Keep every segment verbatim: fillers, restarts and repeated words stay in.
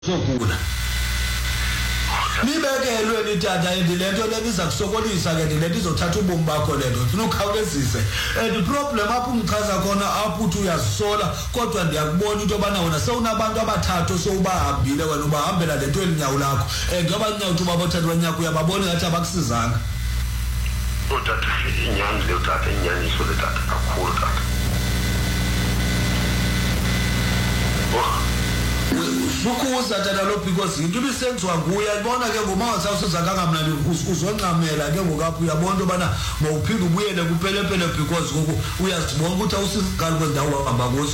sokula nibekelwe nitata endilento leniza kusokolisa ke ndilento izothatha ubomi bakho lento ufuna ukhawulezise and the problem apho umchaza khona apho uthi uyazisola kodwa ndiyakubona into yobana wena sewunabantu abathathu sowubahambile wena ubahambela lento elinyawo lakho eh ngoba inyawo uthi ubabathathu wanyako uyababona ngathi abakusizanga utata inyani le utata inyani iso le tata kakhulu tata oh ukuza tata lo because into ibisenziwa nguye uyabona ke ngoma wasawusiza kangamnandi uzonqamela ke ngokapha uyabona bana mawuphinde ubuyele kupelepele because ngoku uyazibona ukuthi awusizikali kwendawo hamba kuzo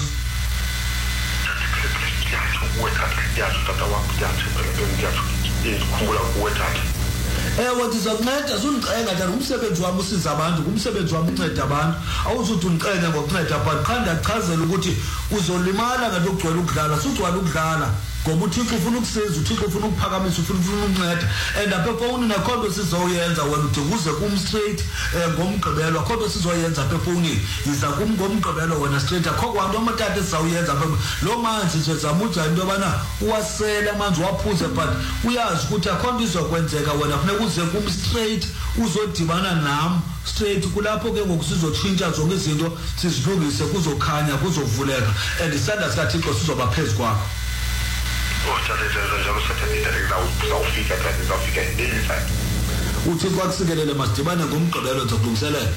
tata wakukhumbula kuwe tata ewe ndizokunceda sundiqenga tata umsebenzi wami usiza abantu kumsebenzi wami unceda abantu awuzuthi undiqenga ngokunceda but qha ndiyachazela ukuthi uzolimala ngento kugcwele ukudlala sugcwala ukudlala ngoba uThixo ufuna ukusiza uThixo ufuna ukuphakamisa ufuna ufuna ukunceda and apha efowunini akho nto sizoyenza wena udinguze kum straight ngomgqibelo akho nto sizoyenza apha efowunini yiza kum ngomgqibelo wena straight akho kwanto amatata sizawuyenza apha lo manzi nje zamuja into yobana uwasela amanzi waphuze but uyazi ukuthi akho nto izokwenzeka wena funeka uze kum straight uzodibana nam straight kulapho ke ngoku sizotshintsha zonke izinto sizilungise kuzokhanya kuzovuleka and isandla sikaThixo sizoba phezu kwakho uthi kwakusikelele masidibane ngomgqibelo zokulungiselela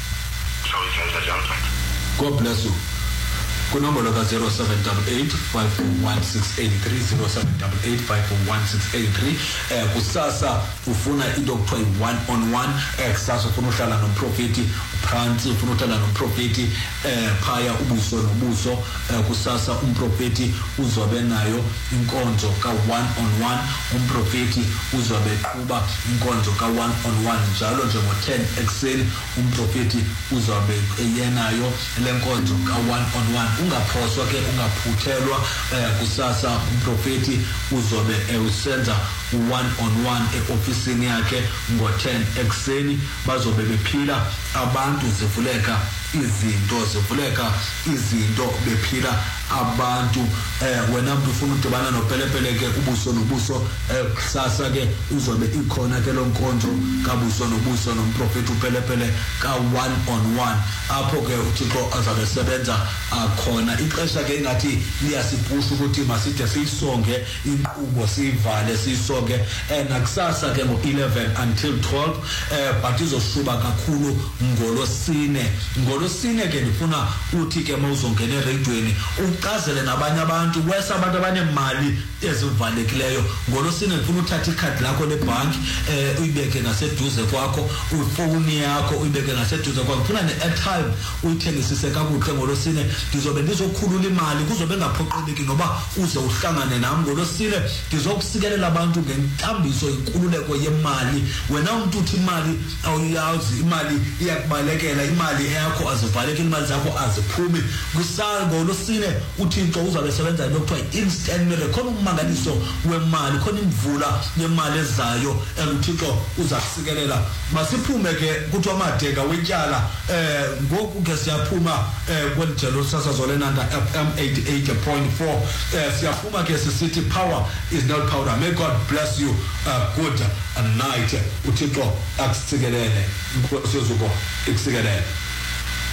God bless you kunombolo ka zero seven eight eight five four one six eight three zero seven eight eight five four one six eight three eh kusasa ufuna into okuthiwa one on one eh kusasa ufuna uhlala nomprofeti phansi ufuna uhlala nomprofeti eh phaya ubuso nobuso eh kusasa umprofeti uzobe nayo inkonzo ka one on one umprofeti uzobe kuba inkonzo ka one on one njalo nje ngo ten ekseni umprofeti uzobe eyenayo lenkonzo ka one on one ungaphoswa ke ungaphuthelwa eh kusasa umprofeti uzobe eusenza one on one eofisini yakhe ngo ten ekseni bazobe bephila abantu zivuleka izinto zivuleka izinto bephila abantu eh wena mntu ufuna udibana nopelepele ke ubuso nobuso eh kusasa ke uzobe ikhona ke lonkonzo kabuso nobuso nomprofeti upelepele ka one on one apho ke uThixo azabe sebenza akhona ixesha ke ingathi liyasipusha ukuthi maside siyisonge inkqubo sivale siyisonge eh nakusasa ke ngo eleven until twelve eh but izoshuba kakhulu ngolosine ngolosine ke ndifuna uthi ke mawuzongena eradioweni uqazele nabanye abantu wesa abantu abanemali ezivalekileyo ngolosine ndifuna uthatha ikhadi lakho lebhanki eh uyibeke ngaseduze kwakho ufoni yakho uyibeke ngaseduze kwakho ufuna ne-airtime uyithengisise kakuhle ngolosine ndizobe ndizokhulula imali kuzobe ngaphoqeleki noba uze uhlangane nami ngolosine ndizokusikelela abantu ngenkambiso inkululeko yemali wena umuntu uthi imali awuyazi imali iyakubalekela imali yakho azivaleke imali zakho aziphumi kusango losine uThixo uzabe sebenza into okuthiwa instant miracle khona umangaliso wemali khona imvula yemali ezayo uThixo uzakusikelela masiphume ke kuthiwa amadeka wetyala eh ngoku ke siyaphuma eh kwelijelo sasazo lenanda F M eighty-eight point four eh siyaphuma ke sisithi power is not powder. May God bless you uh, good night uThixo akusikelele inkosi yozuko ikusikelele.